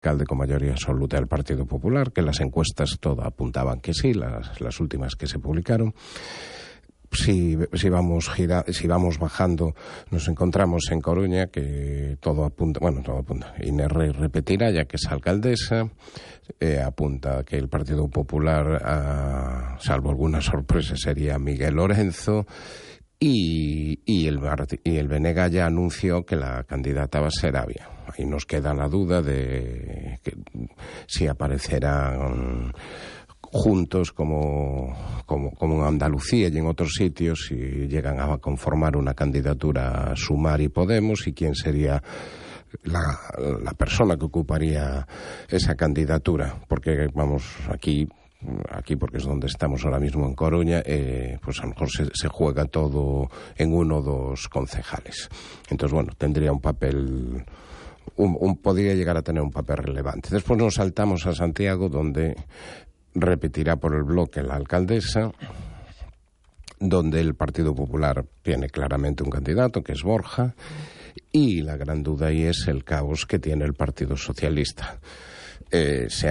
alcalde con mayoría absoluta del Partido Popular, que las encuestas todo apuntaban que sí, las últimas que se publicaron. Si vamos bajando, nos encontramos en Coruña que todo apunta. Inés Rey repetirá, ya que es alcaldesa, apunta que el Partido Popular, salvo alguna sorpresa, sería Miguel Lorenzo, y el BNG ya anunció que la candidata va a ser Avia. Ahí nos queda la duda de que si aparecerán juntos como en Andalucía y en otros sitios, si llegan a conformar una candidatura Sumar y Podemos, y quién sería la persona que ocuparía esa candidatura, porque vamos aquí porque es donde estamos ahora mismo en Coruña, pues a lo mejor se juega todo en uno o dos concejales. Entonces, bueno, tendría un papel, podría llegar a tener un papel relevante. Después nos saltamos a Santiago, donde repetirá por el bloque la alcaldesa, donde el Partido Popular tiene claramente un candidato, que es Borja, y la gran duda ahí es el caos que tiene el Partido Socialista. Se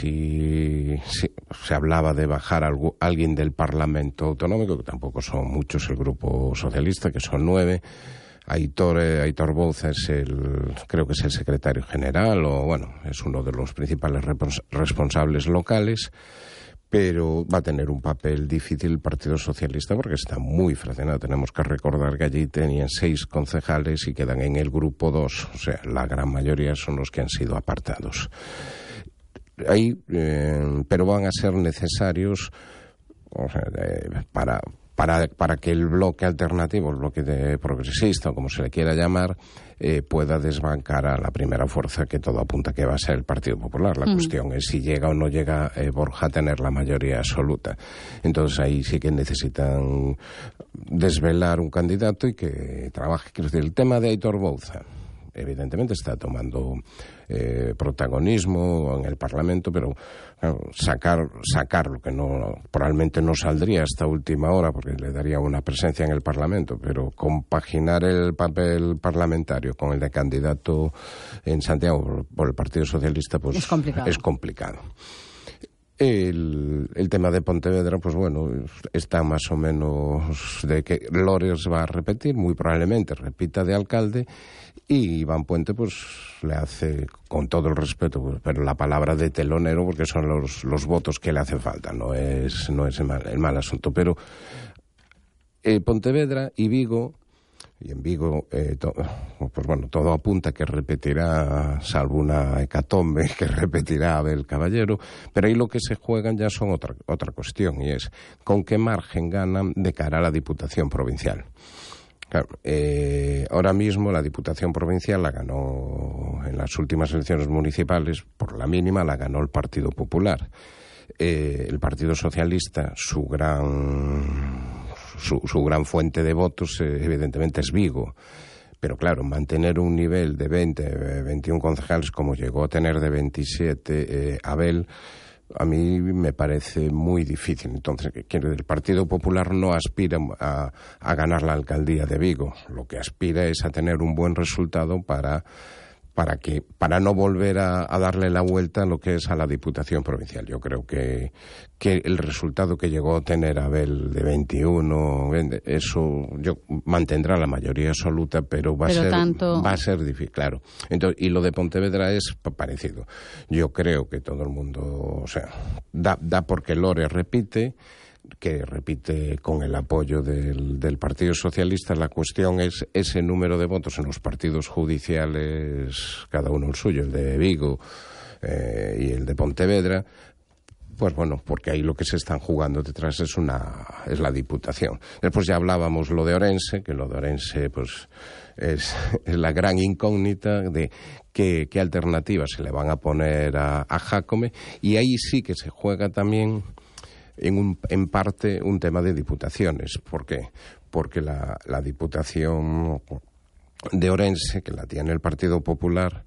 hablaba de bajar alguien del Parlamento Autonómico, que tampoco son muchos el Grupo Socialista, que son 9. Aitor Bouza creo que es el secretario general, es uno de los principales responsables locales, pero va a tener un papel difícil el Partido Socialista porque está muy fraccionado. Tenemos que recordar que allí tenían 6 concejales y quedan en el grupo 2, o sea, la gran mayoría son los que han sido apartados. Pero van a ser necesarios para que el bloque alternativo, el bloque progresista, o como se le quiera llamar, pueda desbancar a la primera fuerza, que todo apunta que va a ser el Partido Popular. La cuestión es si llega o no llega Borja a tener la mayoría absoluta. Entonces ahí sí que necesitan desvelar un candidato y que trabaje. El tema de Aitor Bouza evidentemente está tomando protagonismo en el Parlamento, pero sacar lo que probablemente no saldría hasta última hora porque le daría una presencia en el Parlamento, pero compaginar el papel parlamentario con el de candidato en Santiago por el Partido Socialista, pues es complicado. El tema de Pontevedra, pues bueno, está más o menos de que Lores va a repetir, muy probablemente repita de alcalde, y Iván Puente pues le hace, con todo el respeto, pues, pero la palabra de telonero, porque son los votos que le hacen falta, no es el mal asunto. Pero Pontevedra y Vigo, y en Vigo, todo apunta que repetirá, salvo una hecatombe, que repetirá Abel Caballero, pero ahí lo que se juegan ya son otra cuestión, y es con qué margen ganan de cara a la Diputación Provincial. Claro, ahora mismo la Diputación Provincial la ganó en las últimas elecciones municipales, por la mínima la ganó el Partido Popular. El Partido Socialista, su gran fuente de votos, evidentemente es Vigo. Pero claro, mantener un nivel de 21 concejales como llegó a tener de 27 Abel, a mí me parece muy difícil. Entonces, el Partido Popular no aspira a ganar la alcaldía de Vigo. Lo que aspira es a tener un buen resultado para no volver a darle la vuelta a lo que es a la Diputación Provincial. Yo creo que el resultado que llegó a tener Abel de 21, eso mantendrá la mayoría absoluta, pero va a ser difícil, claro. Entonces, y lo de Pontevedra es parecido. Yo creo que todo el mundo, da porque Lore repite con el apoyo del Partido Socialista. La cuestión es ese número de votos en los partidos judiciales, cada uno el suyo, el de Vigo y el de Pontevedra. Pues bueno, porque ahí lo que se están jugando detrás es la Diputación. Después ya hablábamos lo de Orense, que lo de Orense pues es la gran incógnita de qué alternativas se le van a poner a Jácome, y ahí sí que se juega también en parte un tema de diputaciones. ¿Por qué? Porque la Diputación de Orense, que la tiene el Partido Popular,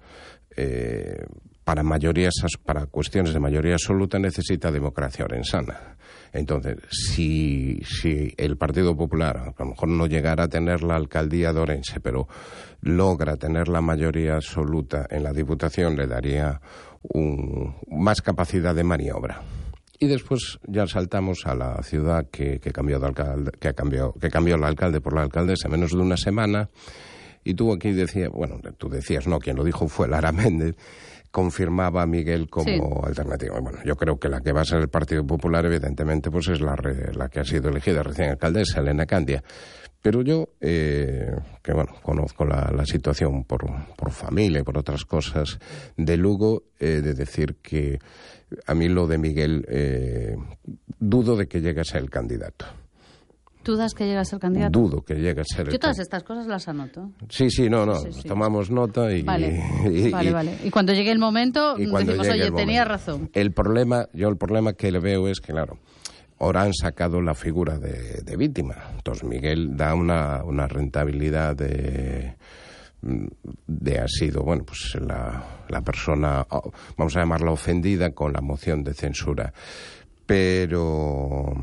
para cuestiones de mayoría absoluta necesita democracia orensana. Entonces, si el Partido Popular a lo mejor no llegara a tener la alcaldía de Orense, pero logra tener la mayoría absoluta en la Diputación, le daría más capacidad de maniobra. Y después ya saltamos a la ciudad que cambió de alcalde, que cambió el alcalde por la alcaldesa en menos de una semana. Y tú aquí decías, bueno, tú decías, no, quien lo dijo fue Lara Méndez, confirmaba a Miguel como alternativa. Bueno, yo creo que la que va a ser el Partido Popular, evidentemente, pues es la que ha sido elegida recién alcaldesa, Elena Candia. Pero yo, que bueno, conozco la situación por familia y por otras cosas de Lugo, de decir que a mí lo de Miguel, dudo de que llegue a ser el candidato. ¿Dudas que llegue a ser candidato? Dudo que llegue a ser Yo todas estas cosas las anoto. Sí, tomamos nota y... Vale. Y cuando llegue el momento, decimos, oye, tenía razón. El problema que le veo es que, claro, ahora han sacado la figura de víctima. Entonces Miguel da una rentabilidad de ha sido, bueno, pues la persona, vamos a llamarla ofendida con la moción de censura. Pero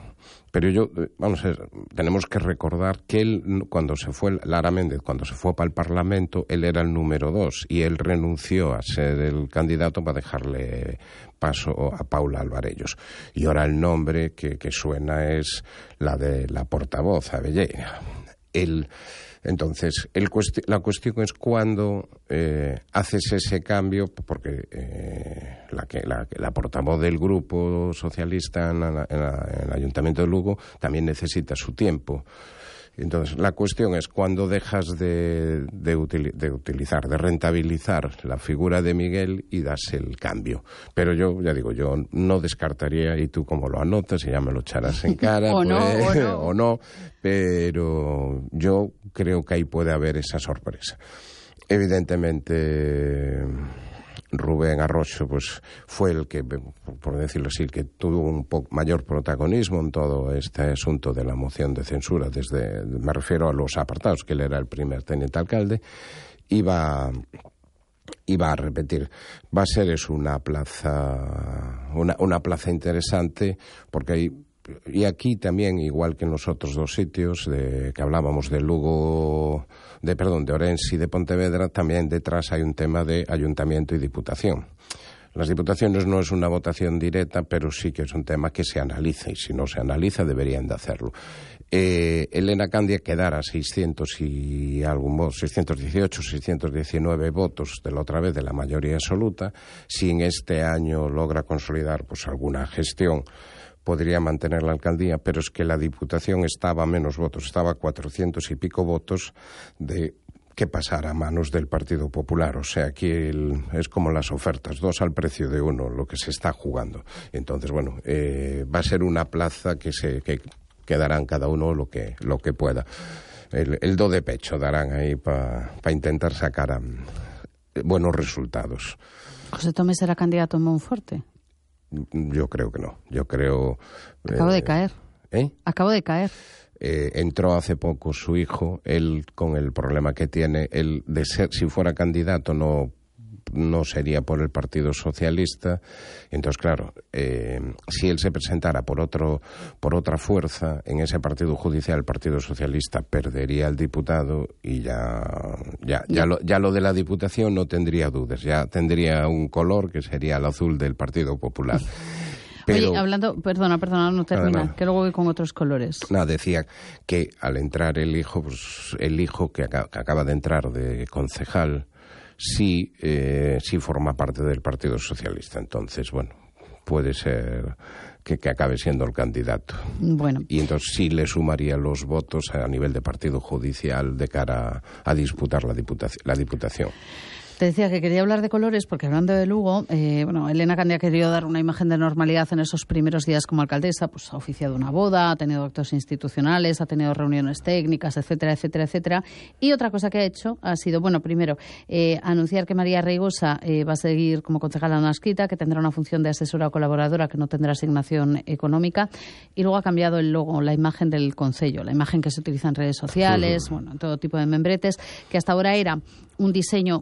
tenemos que recordar que él, Lara Méndez, cuando se fue para el Parlamento, él era el número 2 y él renunció a ser el candidato para dejarle paso a Paula Alvarellos. Y ahora el nombre que suena es la de la portavoz, Abellera. Entonces, la cuestión es cuándo haces ese cambio, porque la portavoz del Grupo Socialista en el Ayuntamiento de Lugo también necesita su tiempo. Entonces, la cuestión es cuándo dejas de rentabilizar la figura de Miguel y das el cambio. Pero yo, ya digo, yo no descartaría, y tú como lo anotas y ya me lo echarás en cara, o no, pero yo creo que ahí puede haber esa sorpresa. Evidentemente, Rubén Arrocho pues fue el que, por decirlo así, el que tuvo un mayor protagonismo en todo este asunto de la moción de censura, me refiero a los apartados, que él era el primer teniente alcalde. Iba a repetir, va a ser una plaza interesante, porque y aquí también, igual que en los otros dos sitios que hablábamos de Lugo, de Orense y de Pontevedra, también detrás hay un tema de ayuntamiento y diputación. Las diputaciones no es una votación directa, pero sí que es un tema que se analiza, y si no se analiza deberían de hacerlo. Elena Candia quedara 618, 619 votos de la otra vez de la mayoría absoluta. Si en este año logra consolidar pues alguna gestión, podría mantener la alcaldía, pero es que la Diputación estaba a menos votos, estaba a 400 y pico votos de que pasara a manos del Partido Popular. O sea, aquí es como las ofertas, 2 al precio de 1, lo que se está jugando. Entonces, bueno, va a ser una plaza que darán cada uno lo que pueda. El do de pecho darán ahí para intentar sacar buenos resultados. ¿José Tomé será candidato en Monforte? Yo creo que no. Acabo de caer. Acabo de caer. Entró hace poco su hijo, él con el problema que tiene, si fuera candidato no sería por el Partido Socialista. Entonces, claro, si él se presentara por otra fuerza, en ese partido judicial, el Partido Socialista perdería al diputado y ya lo de la Diputación no tendría dudas, ya tendría un color que sería el azul del Partido Popular. Pero, oye, hablando, perdona, no termina, que luego voy con otros colores. Decía que al entrar el hijo que acaba de entrar de concejal, sí forma parte del Partido Socialista. Entonces, bueno, puede ser que acabe siendo el candidato. Bueno. Y entonces sí le sumaría los votos a nivel de partido judicial de cara a disputar la diputación. Te decía que quería hablar de colores porque, hablando de Lugo, Elena Candia ha querido dar una imagen de normalidad en esos primeros días como alcaldesa. Pues ha oficiado una boda, ha tenido actos institucionales, ha tenido reuniones técnicas, etcétera, etcétera, etcétera. Y otra cosa que ha hecho ha sido, primero, anunciar que María Reigosa va a seguir como concejala no adscrita, que tendrá una función de asesora o colaboradora, que no tendrá asignación económica. Y luego ha cambiado el logo, la imagen del concello, la imagen que se utiliza en redes sociales, en todo tipo de membretes, que hasta ahora era un diseño como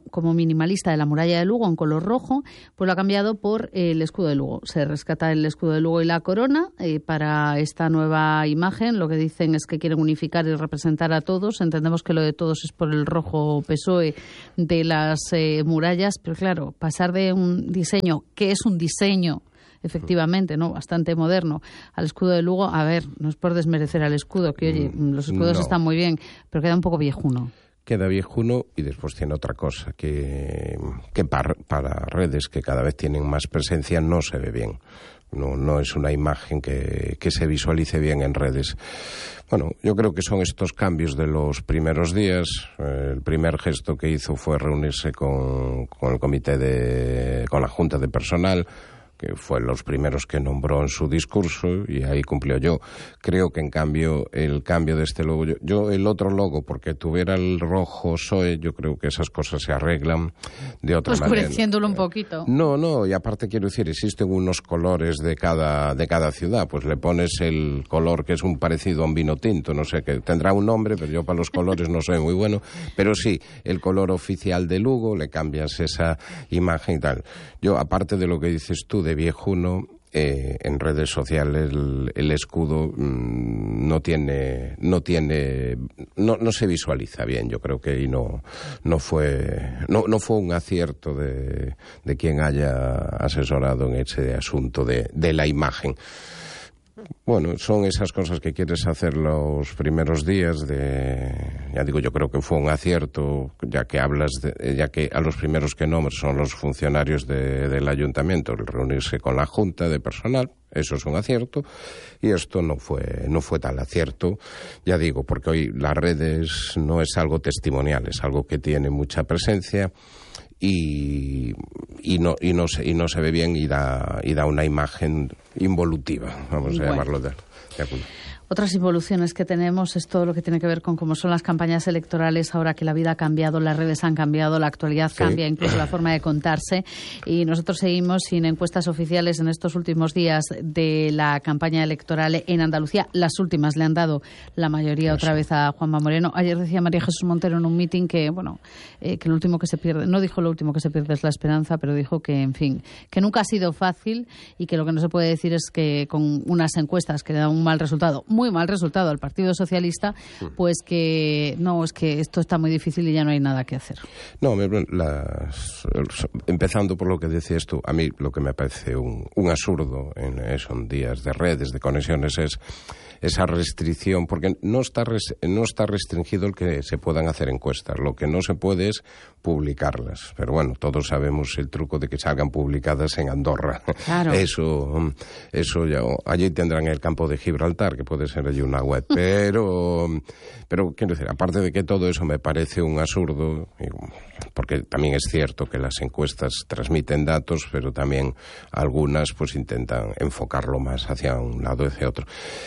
minimalista de la muralla de Lugo en color rojo, pues lo ha cambiado por el escudo de Lugo. Se rescata el escudo de Lugo y la corona para esta nueva imagen. Lo que dicen es que quieren unificar y representar a todos. Entendemos que lo de todos es por el rojo PSOE de las murallas, pero claro, pasar de un diseño que es un diseño efectivamente, ¿no?, bastante moderno, al escudo de Lugo, a ver, no es por desmerecer al escudo, que oye, los escudos están muy bien, pero queda un poco viejuno. Queda viejuno y después tiene otra cosa, que para redes que cada vez tienen más presencia no se ve bien. No es una imagen que se visualice bien en redes. Bueno, yo creo que son estos cambios de los primeros días. El primer gesto que hizo fue reunirse con el comité con la Junta de Personal, que fue los primeros que nombró en su discurso, y ahí cumplió. Yo creo que, en cambio, el cambio de este logo, yo el otro logo, porque tuviera el rojo PSOE, yo creo que esas cosas se arreglan de otra manera. Oscureciéndolo un poquito. No, y aparte quiero decir, existen unos colores de cada ciudad, pues le pones el color que es un parecido a un vino tinto, no sé, que tendrá un nombre, pero yo para los colores no soy muy bueno, pero sí, el color oficial de Lugo, le cambias esa imagen y tal. Yo, aparte de lo que dices tú de viejuno, en redes sociales el escudo no se visualiza bien. Yo creo que no fue un acierto de quien haya asesorado en ese asunto de la imagen. Bueno, son esas cosas que quieres hacer los primeros días ya digo, yo creo que fue un acierto, ya que a los primeros que nombres son los funcionarios del ayuntamiento, el reunirse con la Junta de Personal, eso es un acierto, y esto no fue tal acierto, ya digo, porque hoy las redes no es algo testimonial, es algo que tiene mucha presencia, y no se ve bien, y da una imagen involutiva, vamos a llamarlo de acuerdo. Otras involuciones que tenemos es todo lo que tiene que ver con cómo son las campañas electorales, ahora que la vida ha cambiado, las redes han cambiado, la actualidad cambia, incluso la forma de contarse, y nosotros seguimos sin encuestas oficiales en estos últimos días de la campaña electoral en Andalucía. Las últimas le han dado la mayoría otra vez a Juanma Moreno. Ayer decía María Jesús Montero en un mitin que lo último que se pierde, no dijo lo último que se pierde es la esperanza, pero dijo que, en fin, que nunca ha sido fácil, y que lo que no se puede decir es que con unas encuestas que dan un mal resultado, muy mal resultado al Partido Socialista, pues que no, es que esto está muy difícil y ya no hay nada que hacer. No, empezando por lo que decías tú, a mí lo que me parece un absurdo son días de redes, de conexiones, es esa restricción, porque no está restringido el que se puedan hacer encuestas, lo que no se puede es publicarlas, pero bueno, todos sabemos el truco de que salgan publicadas en Andorra. Claro. Eso ya, allí tendrán el campo de Gibraltar, que puede ser allí una web, pero quiero decir, aparte de que todo eso me parece un absurdo, porque también es cierto que las encuestas transmiten datos, pero también algunas pues intentan enfocarlo más hacia un lado y hacia otro.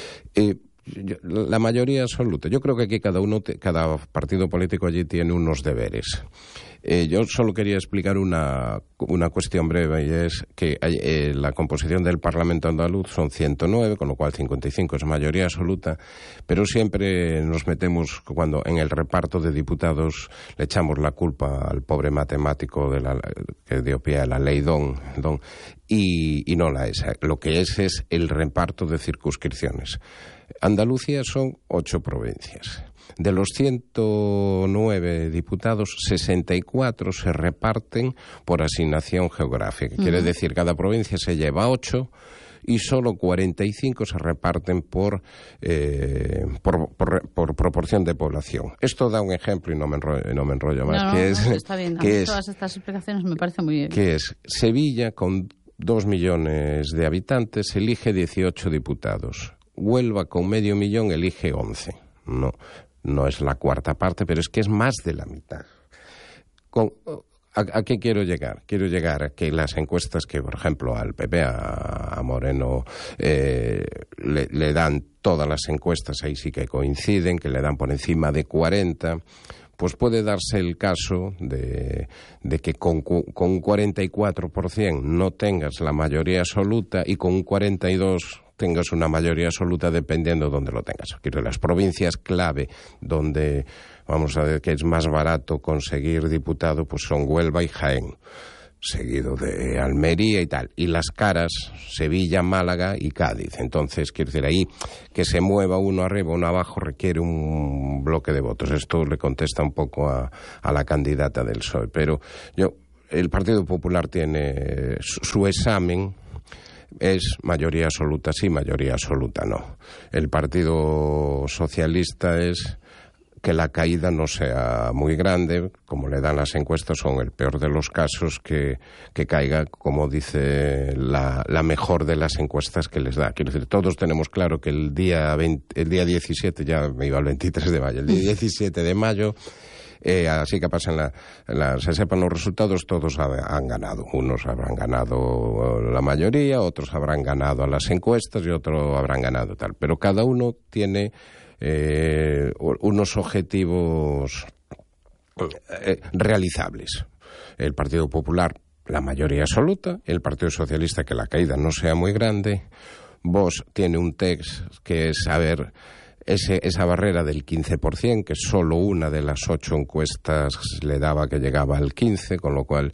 La mayoría absoluta. Yo creo que aquí cada partido político allí tiene unos deberes. Yo solo quería explicar una cuestión breve, y es que la composición del Parlamento andaluz son 109, con lo cual 55 es mayoría absoluta, pero siempre nos metemos, cuando en el reparto de diputados le echamos la culpa al pobre matemático que dio pie a la ley Don, y no la es. Lo que es el reparto de circunscripciones. Andalucía son 8 provincias. De los 109 diputados, 64 se reparten por asignación geográfica. Quiere decir, cada provincia se lleva 8 y solo 45 se reparten por proporción de población. Esto da un ejemplo, y no me enrollo más. Está bien. Todas estas explicaciones me parecen muy bien. Que es Sevilla, con 2 millones de habitantes, elige 18 diputados. Huelva, con 500.000, elige 11. No es la cuarta parte, pero es que es más de la mitad. ¿A qué quiero llegar? Quiero llegar a que las encuestas que, por ejemplo, al PP, a Moreno, le dan todas las encuestas, ahí sí que coinciden, que le dan por encima de 40, pues puede darse el caso de que con un 44% no tengas la mayoría absoluta, y con un 42% tengas una mayoría absoluta dependiendo de dónde lo tengas. Aquí las provincias clave donde, vamos a ver, que es más barato conseguir diputado, pues son Huelva y Jaén, seguido de Almería y tal. Y las caras, Sevilla, Málaga y Cádiz. Entonces, quiero decir, ahí que se mueva uno arriba, uno abajo, requiere un bloque de votos. Esto le contesta un poco a la candidata del PSOE. Pero el Partido Popular tiene su examen, es mayoría absoluta sí, mayoría absoluta no. El Partido Socialista es que la caída no sea muy grande, como le dan las encuestas, son el peor de los casos, que caiga, como dice la mejor de las encuestas que les da. Quiero decir, todos tenemos claro que el día 17, ya me iba al 23 de mayo, el día 17 de mayo, así que pasan se sepan los resultados, todos han ganado. Unos habrán ganado la mayoría, otros habrán ganado a las encuestas y otros habrán ganado tal. Pero cada uno tiene unos objetivos realizables. El Partido Popular, la mayoría absoluta. El Partido Socialista, que la caída no sea muy grande. Vox tiene un text que es, esa barrera del 15%, que solo una de las 8 encuestas le daba que llegaba al 15%, con lo cual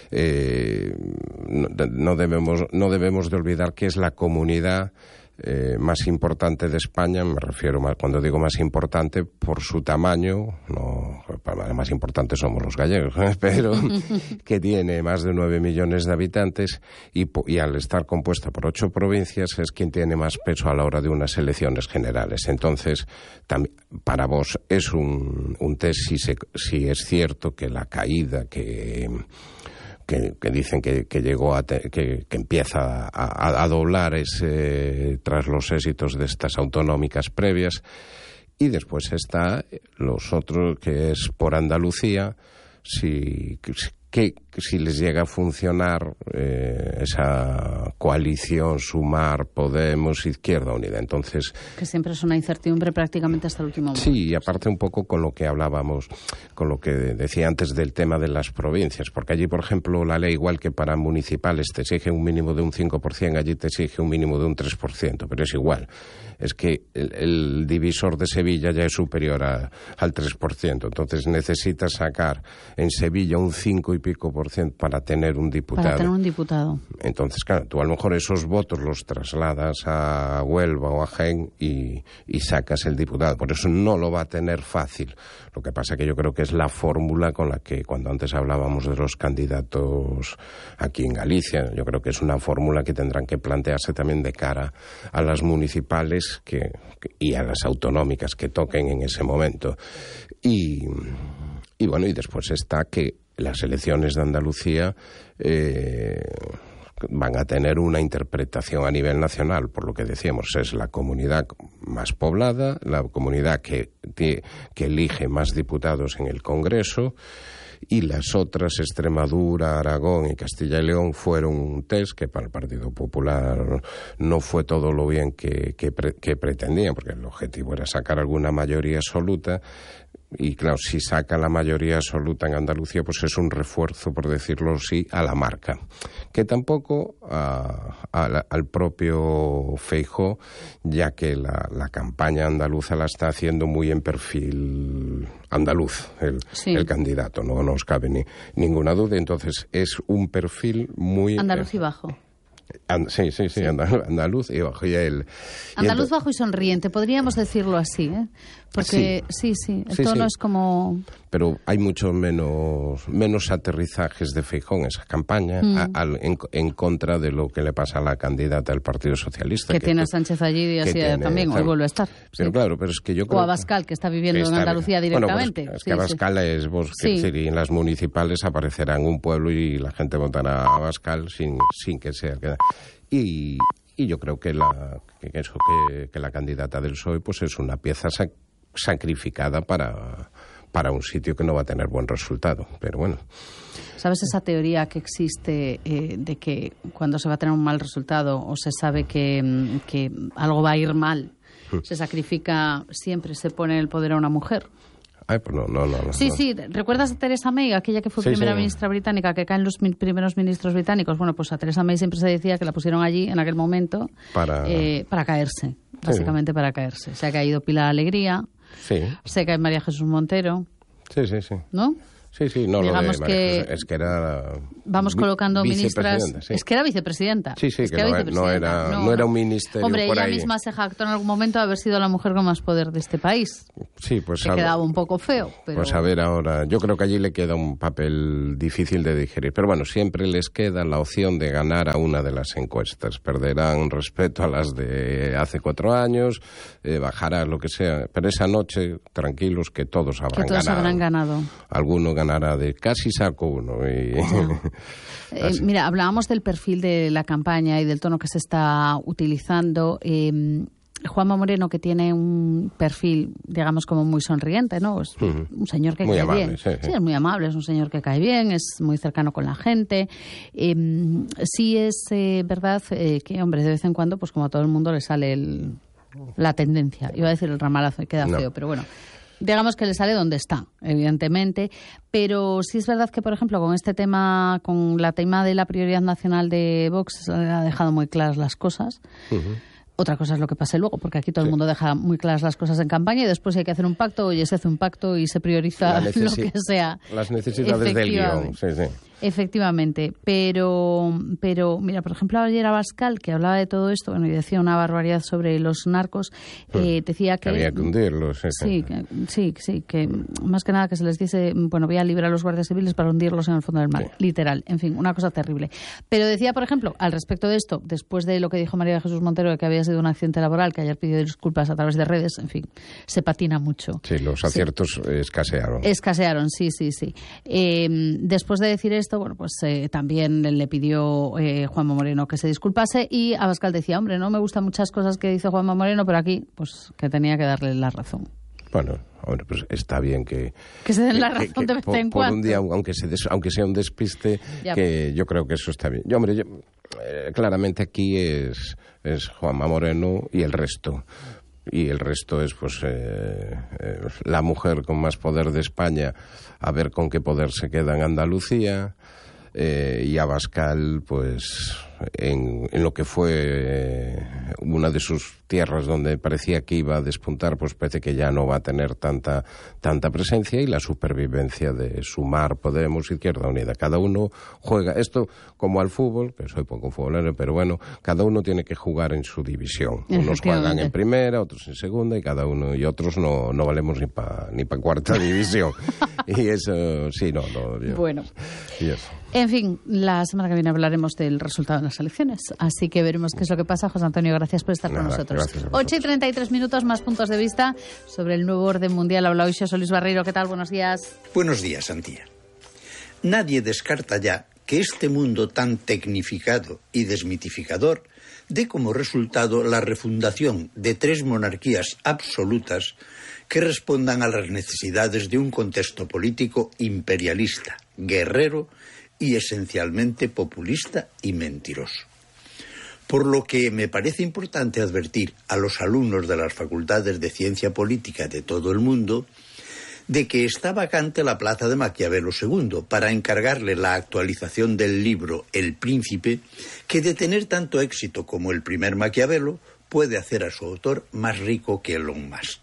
no debemos de olvidar que es la comunidad más importante de España. Me refiero, cuando digo más importante, por su tamaño, no, más importante somos los gallegos, pero que tiene más de 9 millones de habitantes y al estar compuesta por 8 provincias es quien tiene más peso a la hora de unas elecciones generales. Entonces, para vos es un test si es cierto que la caída que dicen que llegó que empieza a doblar tras los éxitos de estas autonómicas previas. Y después está los otros, que es por Andalucía, si les llega a funcionar esa coalición Sumar, Podemos, Izquierda Unida. Entonces, que siempre es una incertidumbre prácticamente hasta el último momento. Sí, y aparte un poco con lo que hablábamos, con lo que decía antes del tema de las provincias, porque allí, por ejemplo, la ley, igual que para municipales, te exige un mínimo de un 5%, allí te exige un mínimo de un 3%, pero es igual. Es que el divisor de Sevilla ya es superior al 3%, entonces necesitas sacar en Sevilla un 5 y pico % para tener un diputado. Para tener un diputado. Entonces, claro, tú a lo mejor esos votos los trasladas a Huelva o a Jaén y sacas el diputado. Por eso no lo va a tener fácil. Lo que pasa que yo creo que es la fórmula con la que, cuando antes hablábamos de los candidatos aquí en Galicia, yo creo que es una fórmula que tendrán que plantearse también de cara a las municipales y a las autonómicas que toquen en ese momento. Y bueno, y después está que las elecciones de Andalucía van a tener una interpretación a nivel nacional, por lo que decíamos, es la comunidad más poblada, la comunidad que elige más diputados en el Congreso, y las otras, Extremadura, Aragón y Castilla y León, fueron un test que para el Partido Popular no fue todo lo bien que pretendían, porque el objetivo era sacar alguna mayoría absoluta. Y claro, si saca la mayoría absoluta en Andalucía, pues es un refuerzo, por decirlo así, a la marca. Que tampoco al propio Feijóo, ya que la campaña andaluza la está haciendo muy en perfil andaluz, el candidato, no nos cabe ninguna duda. Entonces es un perfil muy... Andaluz y bajo. Sí, andaluz y bajo. Andaluz bajo y sonriente, podríamos decirlo así, ¿eh? Porque sí, el tono es como... Pero hay mucho menos aterrizajes de Feijóo en esa campaña en contra de lo que le pasa a la candidata del Partido Socialista. Que tiene a Sánchez allí y así también, hoy vuelve a estar. Pero claro, pero es que yo creo... O a Abascal, que está viviendo en Andalucía directamente. Bueno, pues es que Abascal es vos, decir, y en las municipales aparecerá en un pueblo y la gente votará a Abascal sin que sea... Y yo creo que la candidata del PSOE pues es una pieza sacrificada para un sitio que no va a tener buen resultado, pero bueno. ¿Sabes esa teoría que existe de que cuando se va a tener un mal resultado o se sabe que algo va a ir mal, se sacrifica, siempre se pone el poder a una mujer? Ay, pues no. Sí, ¿recuerdas a Theresa May, aquella que fue primera ministra británica, que caen los primeros ministros británicos? Bueno, pues a Theresa May siempre se decía que la pusieron allí en aquel momento para caerse, básicamente para caerse. Se ha caído Pilar Alegría, se cae María Jesús Montero. Sí. ¿No? Sí, no, digamos lo de María Jesús, es que era... Vamos colocando ministras... Sí. Es que era vicepresidenta. Sí, que no era un ministerio. Hombre, por ella ahí. Misma se jactó en algún momento de haber sido la mujer con más poder de este país. Sí, pues... Que quedaba un poco feo, pero... Pues a ver ahora, yo creo que allí le queda un papel difícil de digerir. Pero bueno, siempre les queda la opción de ganar a una de las encuestas. Perderán respeto a las de hace 4 años, bajará lo que sea. Pero esa noche, tranquilos, que todos habrán ganado. Alguno ganará de casi saco uno. Mira, hablábamos del perfil de la campaña y del tono que se está utilizando. Juanma Moreno, que tiene un perfil, digamos, como muy sonriente, ¿no? Es un señor que cae bien. Sí, es muy amable, es un señor que cae bien, es muy cercano con la gente. Sí es verdad que, hombre, de vez en cuando, pues como a todo el mundo le sale la tendencia. Iba a decir el ramalazo y queda feo, pero bueno. Digamos que le sale donde está, evidentemente, pero sí es verdad que, por ejemplo, con este tema, con la tema de la prioridad nacional de Vox, ha dejado muy claras las cosas. Otra cosa es lo que pase luego, porque aquí todo el mundo deja muy claras las cosas en campaña y después hay que hacer un pacto, oye, se hace un pacto y se prioriza lo que sea. Las necesidades del guión, sí. Efectivamente, pero mira, por ejemplo, ayer Abascal, que hablaba de todo esto, bueno, y decía una barbaridad sobre los narcos, decía que había que hundirlos. Sí, que más que nada que se les dice, bueno, voy a liberar a los guardias civiles para hundirlos en el fondo del mar, literal, en fin, una cosa terrible. Pero decía, por ejemplo, al respecto de esto, después de lo que dijo María Jesús Montero, de que había sido un accidente laboral, que ayer pidió disculpas a través de redes, en fin, se patina mucho. Sí, los aciertos escasearon. Escasearon, sí. Después de decir esto, bueno, pues también le pidió Juanma Moreno que se disculpase y Abascal decía, hombre, no me gustan muchas cosas que dice Juanma Moreno, pero aquí, pues que tenía que darle la razón. Bueno, hombre, pues está bien que se den la razón de vez en cuando. Por un día, aunque sea un despiste, que yo creo que eso está bien. Claramente aquí es Juanma Moreno y el resto. Y el resto es pues la mujer con más poder de España, a ver con qué poder se queda en Andalucía, y Abascal pues en lo que fue una de sus tierras donde parecía que iba a despuntar, pues parece que ya no va a tener tanta presencia, y la supervivencia de Sumar, Podemos, Izquierda Unida. Cada uno juega esto como al fútbol, que soy poco futbolero, pero bueno, cada uno tiene que jugar en su división. Unos juegan en primera, otros en segunda, y cada uno y otros no valemos ni pa cuarta división. Y eso, sí, no. Bueno. Y eso. En fin, la semana que viene hablaremos del resultado de las elecciones, así que veremos qué es lo que pasa. José Antonio, gracias por estar con nosotros. 8:33, más puntos de vista sobre el nuevo orden mundial. Habla hoy Xosé Luis Barreiro. ¿Qué tal? Buenos días. Buenos días, Antía. Nadie descarta ya que este mundo tan tecnificado y desmitificador dé como resultado la refundación de 3 monarquías absolutas que respondan a las necesidades de un contexto político imperialista, guerrero y esencialmente populista y mentiroso. Por lo que me parece importante advertir a los alumnos de las facultades de ciencia política de todo el mundo de que está vacante la plaza de Maquiavelo II para encargarle la actualización del libro El Príncipe, que de tener tanto éxito como el primer Maquiavelo puede hacer a su autor más rico que Elon Musk.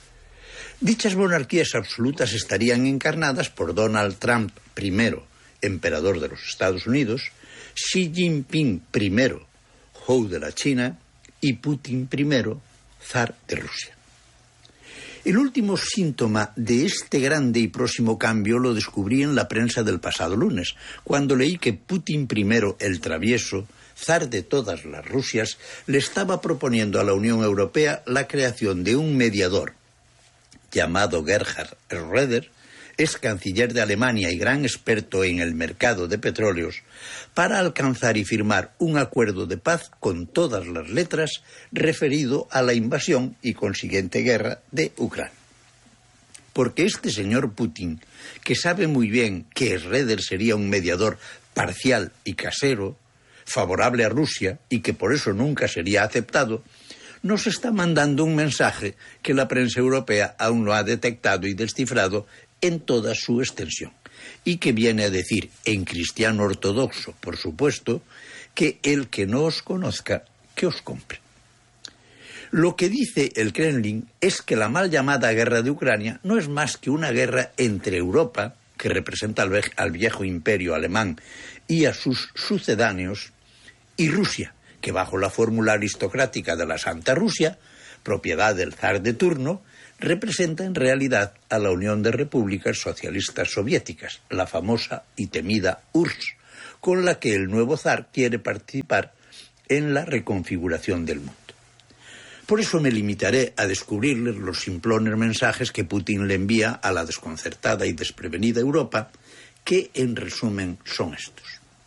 Dichas monarquías absolutas estarían encarnadas por Donald Trump primero, emperador de los Estados Unidos, Xi Jinping primero, Zhou de la China, y Putin primero, zar de Rusia. El último síntoma de este grande y próximo cambio lo descubrí en la prensa del pasado lunes, cuando leí que Putin primero, el travieso, zar de todas las Rusias, le estaba proponiendo a la Unión Europea la creación de un mediador llamado Gerhard Schröder, ex canciller de Alemania y gran experto en el mercado de petróleos, para alcanzar y firmar un acuerdo de paz con todas las letras referido a la invasión y consiguiente guerra de Ucrania. Porque este señor Putin, que sabe muy bien que Schröder sería un mediador parcial y casero, favorable a Rusia y que por eso nunca sería aceptado, nos está mandando un mensaje que la prensa europea aún no ha detectado y descifrado en toda su extensión, y que viene a decir, en cristiano ortodoxo, por supuesto, que el que no os conozca, que os compre. Lo que dice el Kremlin es que la mal llamada guerra de Ucrania no es más que una guerra entre Europa, que representa al viejo imperio alemán, y a sus sucedáneos, y Rusia, que bajo la fórmula aristocrática de la Santa Rusia, propiedad del zar de turno, representa en realidad a la Unión de Repúblicas Socialistas Soviéticas, la famosa y temida URSS, con la que el nuevo zar quiere participar en la reconfiguración del mundo. Por eso me limitaré a descubrirles los simplones mensajes que Putin le envía a la desconcertada y desprevenida Europa, que en resumen son estos.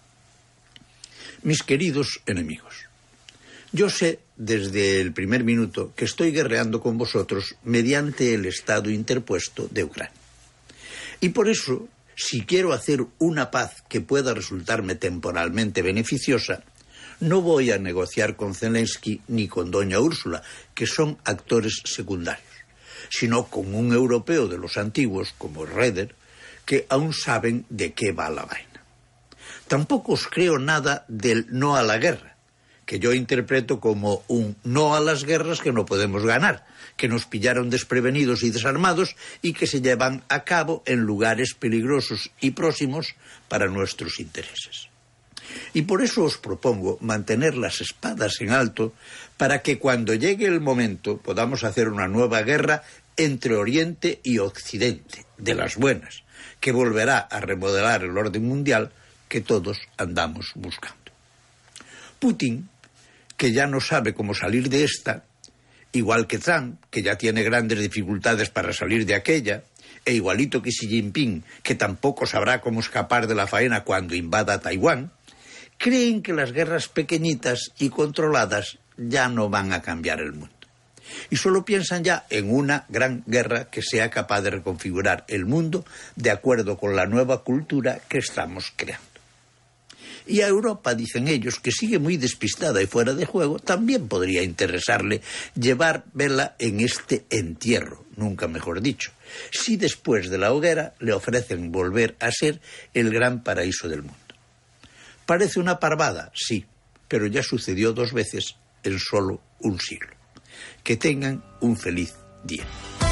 Mis queridos enemigos, yo sé desde el primer minuto que estoy guerreando con vosotros mediante el estado interpuesto de Ucrania. Y por eso, si quiero hacer una paz que pueda resultarme temporalmente beneficiosa, no voy a negociar con Zelensky ni con doña Úrsula, que son actores secundarios, sino con un europeo de los antiguos, como Reder, que aún saben de qué va la vaina. Tampoco os creo nada del no a la guerra, que yo interpreto como un no a las guerras que no podemos ganar, que nos pillaron desprevenidos y desarmados y que se llevan a cabo en lugares peligrosos y próximos para nuestros intereses. Y por eso os propongo mantener las espadas en alto para que cuando llegue el momento podamos hacer una nueva guerra entre Oriente y Occidente, de las buenas, que volverá a remodelar el orden mundial que todos andamos buscando. Putin, que ya no sabe cómo salir de esta, igual que Trump, que ya tiene grandes dificultades para salir de aquella, e igualito que Xi Jinping, que tampoco sabrá cómo escapar de la faena cuando invada Taiwán, creen que las guerras pequeñitas y controladas ya no van a cambiar el mundo. Y solo piensan ya en una gran guerra que sea capaz de reconfigurar el mundo de acuerdo con la nueva cultura que estamos creando. Y a Europa, dicen ellos, que sigue muy despistada y fuera de juego, también podría interesarle llevar vela en este entierro, nunca mejor dicho, si después de la hoguera le ofrecen volver a ser el gran paraíso del mundo. Parece una parvada, sí, pero ya sucedió 2 veces en solo un siglo. Que tengan un feliz día.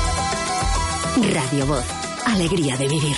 Radio Voz, alegría de vivir.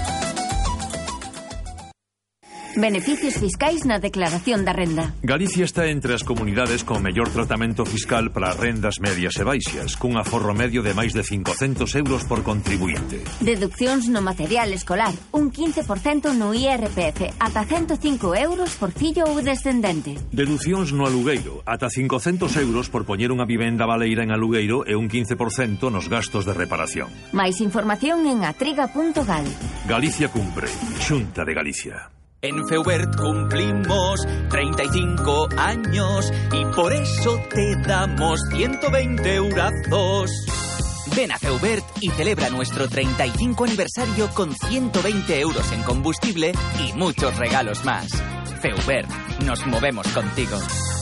Beneficios fiscais na declaración da renda. Galicia está entre as comunidades con mellor tratamento fiscal para rendas medias e baixas, cun aforro medio de máis de 500 euros por contribuinte. Deduccións no material escolar, un 15% no IRPF, ata 105 euros por fillo ou descendente. Deducións no alugueiro, ata 500 euros por poñer unha vivenda baleira en alugueiro e un 15% nos gastos de reparación. Máis información en atriga.gal. Galicia cumpre. Xunta de Galicia. En Feubert cumplimos 35 años y por eso te damos 120 eurazos. Ven a Feubert y celebra nuestro 35 aniversario con 120 euros en combustible y muchos regalos más. Feubert, nos movemos contigo.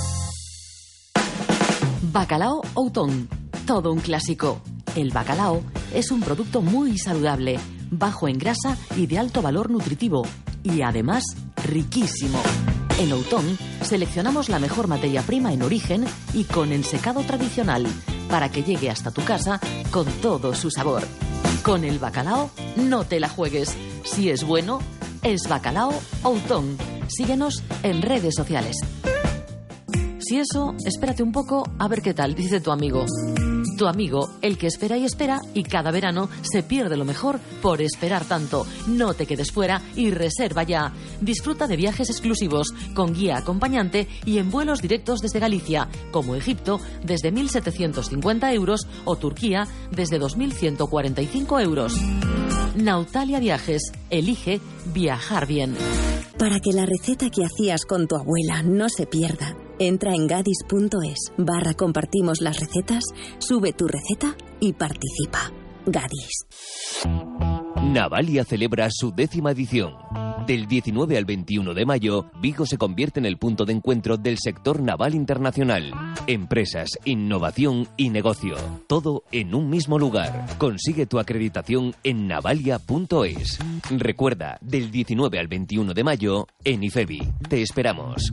Bacalao Outón, todo un clásico. El bacalao es un producto muy saludable, bajo en grasa y de alto valor nutritivo. Y además, riquísimo. En Outón seleccionamos la mejor materia prima en origen y con ensecado tradicional para que llegue hasta tu casa con todo su sabor. Con el bacalao no te la juegues. Si es bueno, es Bacalao Outón. Síguenos en redes sociales. Si eso, espérate un poco a ver qué tal, dice tu amigo. Tu amigo, el que espera y cada verano se pierde lo mejor por esperar tanto. No te quedes fuera y reserva ya. Disfruta de viajes exclusivos, con guía acompañante y en vuelos directos desde Galicia, como Egipto desde 1.750 euros o Turquía desde 2.145 euros. Nautalia Viajes, elige viajar bien. Para que la receta que hacías con tu abuela no se pierda, entra en gadis.es/compartimos las recetas, sube tu receta y participa. Gadis. Navalia celebra su 10ª edición. Del 19 al 21 de mayo, Vigo se convierte en el punto de encuentro del sector naval internacional. Empresas, innovación y negocio. Todo en un mismo lugar. Consigue tu acreditación en navalia.es. Recuerda, del 19 al 21 de mayo, en IFEBI. Te esperamos.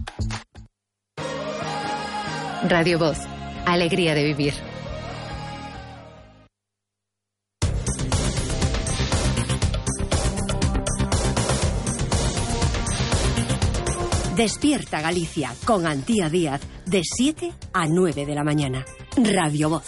Radio Voz. Alegría de vivir. Despierta Galicia con Antía Díaz de 7 a 9 de la mañana. Radio Voz.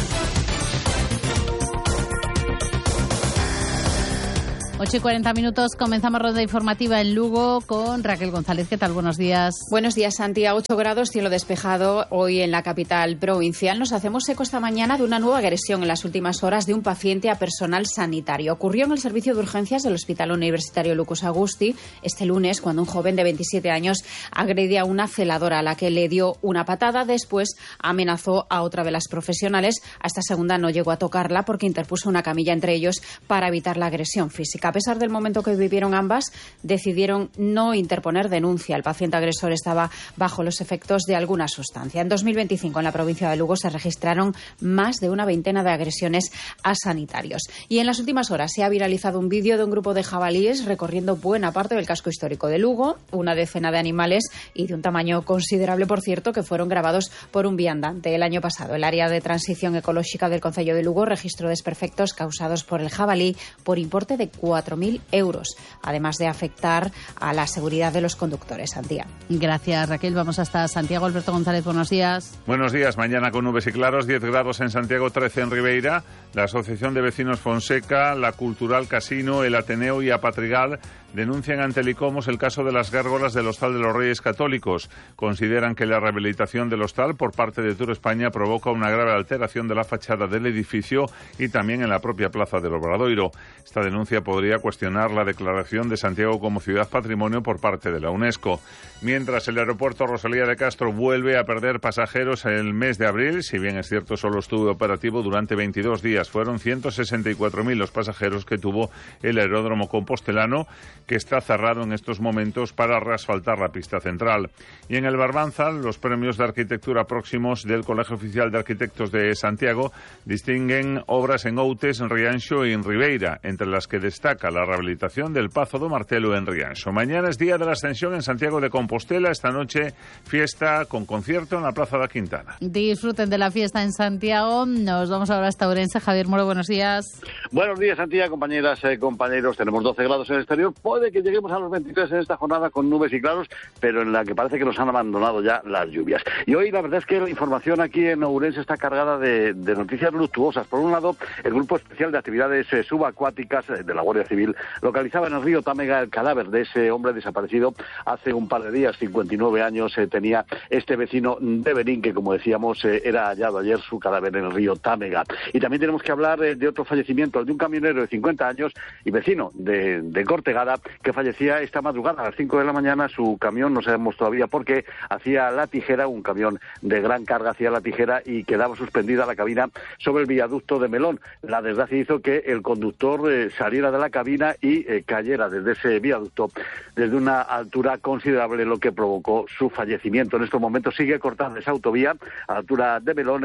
8:40, comenzamos ronda informativa en Lugo con Raquel González. ¿Qué tal? Buenos días. Buenos días, Santi. A 8 grados, cielo despejado hoy en la capital provincial. Nos hacemos eco esta mañana de una nueva agresión en las últimas horas de un paciente a personal sanitario. Ocurrió en el servicio de urgencias del Hospital Universitario Lucas Agusti este lunes, cuando un joven de 27 años agredía a una celadora a la que le dio una patada. Después amenazó a otra de las profesionales. A esta segunda no llegó a tocarla porque interpuso una camilla entre ellos para evitar la agresión física. A pesar del momento que vivieron ambas, decidieron no interponer denuncia. El paciente agresor estaba bajo los efectos de alguna sustancia. En 2025, en la provincia de Lugo, se registraron más de una veintena de agresiones a sanitarios. Y en las últimas horas se ha viralizado un vídeo de un grupo de jabalíes recorriendo buena parte del casco histórico de Lugo, una decena de animales y de un tamaño considerable, por cierto, que fueron grabados por un viandante el año pasado. El área de transición ecológica del concello de Lugo registró desperfectos causados por el jabalí por importe de 4.000 euros, además de afectar a la seguridad de los conductores. Santiago. Gracias, Raquel. Vamos hasta Santiago. Alberto González, buenos días. Buenos días. Mañana con nubes y claros, 10 grados en Santiago, 13 en Ribeira. La Asociación de Vecinos Fonseca, la Cultural Casino, el Ateneo y Apatrigal denuncian ante el ICOMOS el caso de las gárgolas del Hostal de los Reyes Católicos. Consideran que la rehabilitación del hostal por parte de Tour España provoca una grave alteración de la fachada del edificio y también en la propia plaza del Obradoiro. Esta denuncia podría cuestionar la declaración de Santiago como ciudad patrimonio por parte de la UNESCO. Mientras el aeropuerto Rosalía de Castro vuelve a perder pasajeros el mes de abril, si bien es cierto solo estuvo operativo durante 22 días, fueron 164.000 los pasajeros que tuvo el aeródromo compostelano, que está cerrado en estos momentos para reasfaltar la pista central. Y en el Barbanza, los premios de arquitectura próximos del Colegio Oficial de Arquitectos de Santiago distinguen obras en Outes, en Rianxo y en Ribeira, entre las que destaca la rehabilitación del Pazo do Martelo en Rianxo. Mañana es Día de la Ascensión en Santiago de Compostela. Esta noche, fiesta con concierto en la Plaza da Quintana. Disfruten de la fiesta en Santiago. Nos vamos ahora hasta Ourense. Javier Moro, buenos días. Buenos días, Santiago, compañeras, compañeros. Tenemos 12 grados en el exterior. Puede que lleguemos a los 23 en esta jornada con nubes y claros, pero en la que parece que nos han abandonado ya las lluvias. Y hoy la verdad es que la información aquí en Ourense está cargada de noticias luctuosas. Por un lado, el Grupo Especial de Actividades Subacuáticas de la Guardia Civil localizaba en el río Támega el cadáver de ese hombre desaparecido hace un par de días. 59 años tenía este vecino de Berín, que como decíamos era hallado ayer su cadáver en el río Támega. Y también tenemos que hablar de otro fallecimiento, el de un camionero de 50 años y vecino de Cortegada, que fallecía esta madrugada a las 5 de la mañana. Su camión, no sabemos todavía por qué, hacía la tijera, un camión de gran carga hacía la tijera y quedaba suspendida la cabina sobre el viaducto de Melón. La desgracia hizo que el conductor saliera de la cabina y cayera desde ese viaducto desde una altura considerable, lo que provocó su fallecimiento. En estos momentos sigue cortada esa autovía a la altura de Melón.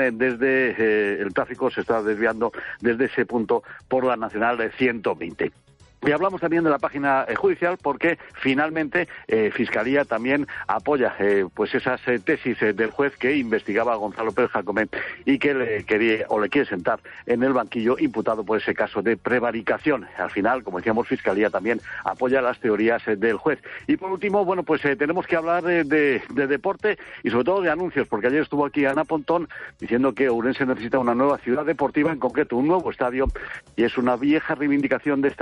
Desde el tráfico se está desviando desde ese punto por la Nacional 120. Y hablamos también de la página judicial porque finalmente Fiscalía también apoya pues esas tesis del juez que investigaba a Gonzalo Pérez Jacome y que le quiere sentar en el banquillo imputado por ese caso de prevaricación. Al final, como decíamos, Fiscalía también apoya las teorías del juez. Y por último, bueno, pues tenemos que hablar de deporte y sobre todo de anuncios, porque ayer estuvo aquí Ana Pontón diciendo que Ourense necesita una nueva ciudad deportiva, en concreto un nuevo estadio, y es una vieja reivindicación de esta ciudad.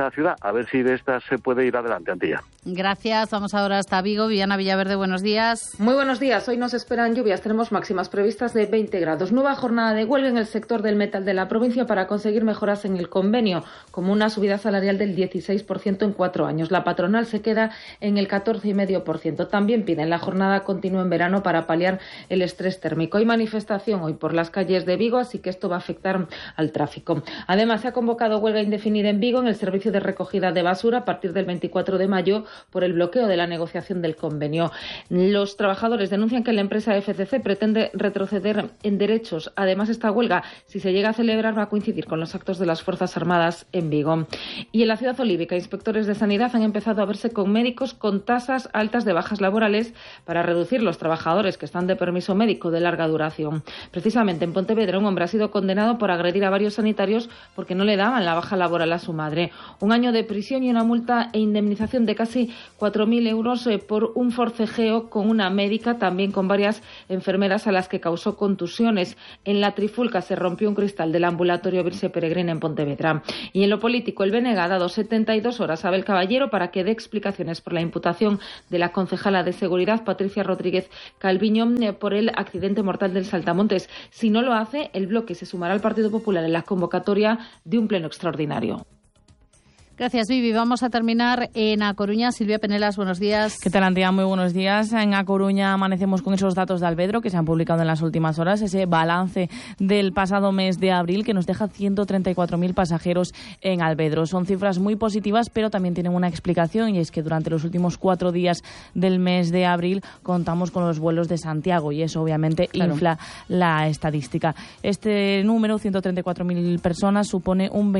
a ver si de estas se puede ir adelante, Antía. Gracias. Vamos ahora hasta Vigo. Viviana Villaverde, buenos días. Muy buenos días. Hoy nos esperan lluvias. Tenemos máximas previstas de 20 grados. Nueva jornada de huelga en el sector del metal de la provincia para conseguir mejoras en el convenio, como una subida salarial del 16% en 4 años. La patronal se queda en el 14,5%. También piden la jornada continua en verano para paliar el estrés térmico. Hay manifestación hoy por las calles de Vigo, así que esto va a afectar al tráfico. Además, se ha convocado huelga indefinida en Vigo en el servicio de recogida de basura a partir del 24 de mayo por el bloqueo de la negociación del convenio. Los trabajadores denuncian que la empresa FCC pretende retroceder en derechos. Además, esta huelga, si se llega a celebrar, va a coincidir con los actos de las Fuerzas Armadas en Vigo. Y en la ciudad olívica, inspectores de sanidad han empezado a verse con médicos con tasas altas de bajas laborales para reducir los trabajadores que están de permiso médico de larga duración. Precisamente en Pontevedra, un hombre ha sido condenado por agredir a varios sanitarios porque no le daban la baja laboral a su madre. 1 año de prisión y una multa e indemnización de casi 4.000 euros por un forcejeo con una médica, también con varias enfermeras a las que causó contusiones. En la Trifulca se rompió un cristal del ambulatorio Virse Peregrina en Pontevedra. Y en lo político, el BNG ha dado 72 horas a Abel Caballero para que dé explicaciones por la imputación de la concejala de Seguridad, Patricia Rodríguez Calviño, por el accidente mortal del Saltamontes. Si no lo hace, el bloque se sumará al Partido Popular en la convocatoria de un pleno extraordinario. Gracias, Vivi. Vamos a terminar en A Coruña. Silvia Penelas, buenos días. ¿Qué tal, Antía? Muy buenos días. En A Coruña amanecemos con esos datos de Albedro que se han publicado en las últimas horas, ese balance del pasado mes de abril que nos deja 134.000 pasajeros en Albedro. Son cifras muy positivas, pero también tienen una explicación, y es que durante los últimos 4 días del mes de abril contamos con los vuelos de Santiago, y eso obviamente infla la estadística. Este número, 134.000 personas, supone un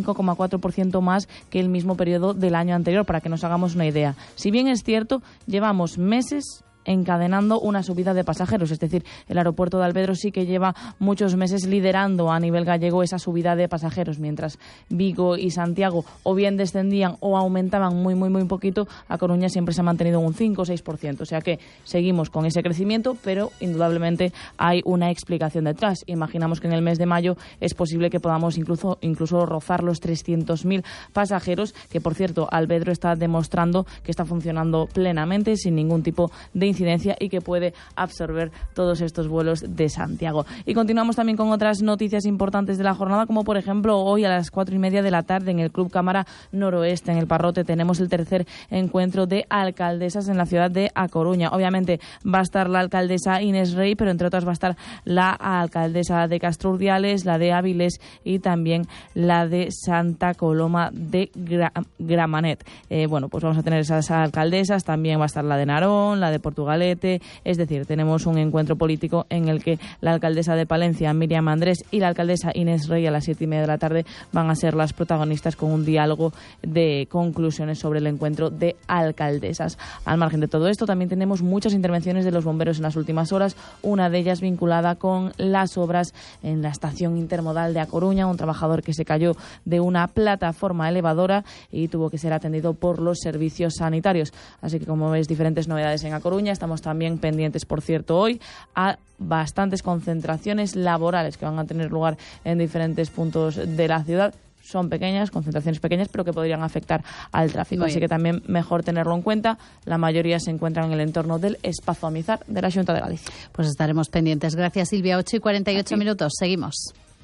25,4% más que el mismo periodo del año anterior, para que nos hagamos una idea. Si bien es cierto, llevamos meses encadenando una subida de pasajeros, es decir, el aeropuerto de Albedro sí que lleva muchos meses liderando a nivel gallego esa subida de pasajeros, mientras Vigo y Santiago o bien descendían o aumentaban muy poquito. A Coruña siempre se ha mantenido un 5 o 6%, o sea que seguimos con ese crecimiento, pero indudablemente hay una explicación detrás. Imaginamos que en el mes de mayo es posible que podamos incluso rozar los 300.000 pasajeros, que por cierto Albedro está demostrando que está funcionando plenamente sin ningún tipo de incidencia y que puede absorber todos estos vuelos de Santiago. Y continuamos también con otras noticias importantes de la jornada, como por ejemplo hoy a las 4:30 de la tarde en el Club Cámara Noroeste, en el Parrote, tenemos el tercer encuentro de alcaldesas en la ciudad de A Coruña. Obviamente va a estar la alcaldesa Inés Rey, pero entre otras va a estar la alcaldesa de Castro Urdiales, la de Áviles y también la de Santa Coloma de Gramanet. Pues vamos a tener esas alcaldesas, también va a estar la de Narón, la de Portugalete, es decir, tenemos un encuentro político en el que la alcaldesa de Palencia, Miriam Andrés, y la alcaldesa Inés Rey a las 7:30 de la tarde van a ser las protagonistas, con un diálogo de conclusiones sobre el encuentro de alcaldesas. Al margen de todo esto, también tenemos muchas intervenciones de los bomberos en las últimas horas, una de ellas vinculada con las obras en la estación intermodal de A Coruña, un trabajador que se cayó de una plataforma elevadora y tuvo que ser atendido por los servicios sanitarios. Así que, como ves, diferentes novedades en A Coruña. Estamos también pendientes, por cierto, hoy a bastantes concentraciones laborales que van a tener lugar en diferentes puntos de la ciudad. Son pequeñas, concentraciones pequeñas, pero que podrían afectar al tráfico. Así que también mejor tenerlo en cuenta. La mayoría se encuentran en el entorno del Espazo Amizar de la Xunta de Galicia. Pues estaremos pendientes. Gracias, Silvia. 8:48 minutos. Seguimos.